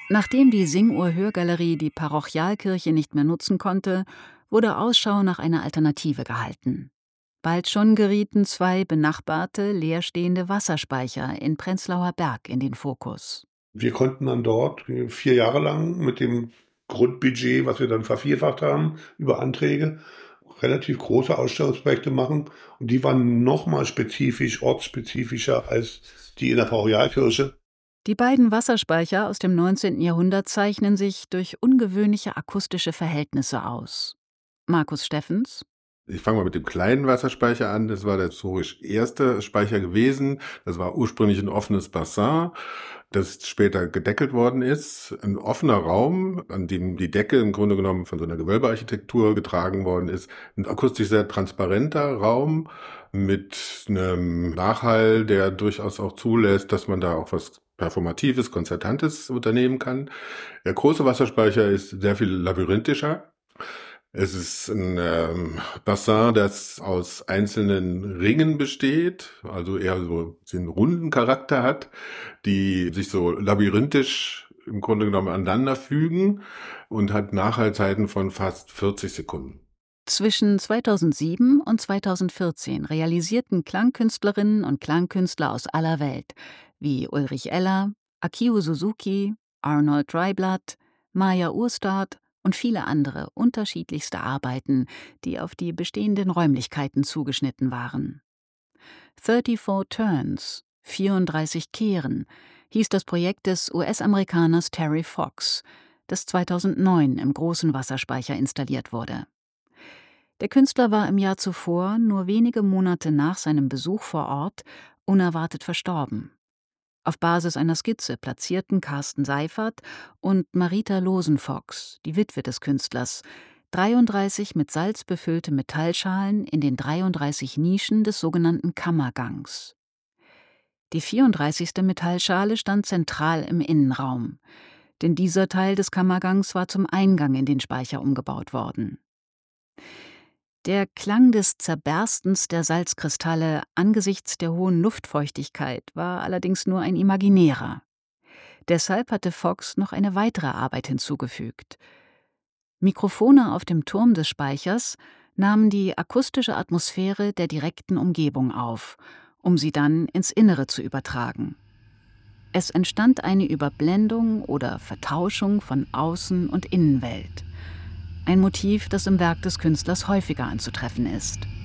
Nachdem die Singuhr-Hörgalerie die Parochialkirche nicht mehr nutzen konnte, wurde Ausschau nach einer Alternative gehalten. Bald schon gerieten 2 benachbarte, leerstehende Wasserspeicher in Prenzlauer Berg in den Fokus. Wir konnten dann dort 4 Jahre lang mit dem Grundbudget, was wir dann vervierfacht haben über Anträge, relativ große Ausstellungsprojekte machen. Und die waren noch mal spezifisch, ortsspezifischer als die in der Parochialkirche. Die beiden Wasserspeicher aus dem 19. Jahrhundert zeichnen sich durch ungewöhnliche akustische Verhältnisse aus. Markus Steffens: Ich fange mal mit dem kleinen Wasserspeicher an. Das war der historisch erste Speicher gewesen. Das war ursprünglich ein offenes Bassin, das später gedeckelt worden ist. Ein offener Raum, an dem die Decke im Grunde genommen von so einer Gewölbearchitektur getragen worden ist. Ein akustisch sehr transparenter Raum mit einem Nachhall, der durchaus auch zulässt, dass man da auch was Performatives, Konzertantes unternehmen kann. Der große Wasserspeicher ist sehr viel labyrinthischer. Es ist ein Bassin, das aus einzelnen Ringen besteht, also eher so einen runden Charakter hat, die sich so labyrinthisch im Grunde genommen aneinander fügen und hat Nachhallzeiten von fast 40 Sekunden. Zwischen 2007 und 2014 realisierten Klangkünstlerinnen und Klangkünstler aus aller Welt, wie Ulrich Eller, Akio Suzuki, Arnold Dreiblatt, Maja Urstadt und viele andere unterschiedlichste Arbeiten, die auf die bestehenden Räumlichkeiten zugeschnitten waren. 34 Turns, 34 Kehren, hieß das Projekt des US-Amerikaners Terry Fox, das 2009 im großen Wasserspeicher installiert wurde. Der Künstler war im Jahr zuvor, nur wenige Monate nach seinem Besuch vor Ort, unerwartet verstorben. Auf Basis einer Skizze platzierten Carsten Seifert und Marita Losenfox, die Witwe des Künstlers, 33 mit Salz befüllte Metallschalen in den 33 Nischen des sogenannten Kammergangs. Die 34. Metallschale stand zentral im Innenraum, denn dieser Teil des Kammergangs war zum Eingang in den Speicher umgebaut worden. Der Klang des Zerberstens der Salzkristalle angesichts der hohen Luftfeuchtigkeit war allerdings nur ein imaginärer. Deshalb hatte Fox noch eine weitere Arbeit hinzugefügt. Mikrofone auf dem Turm des Speichers nahmen die akustische Atmosphäre der direkten Umgebung auf, um sie dann ins Innere zu übertragen. Es entstand eine Überblendung oder Vertauschung von Außen- und Innenwelt. Ein Motiv, das im Werk des Künstlers häufiger anzutreffen ist.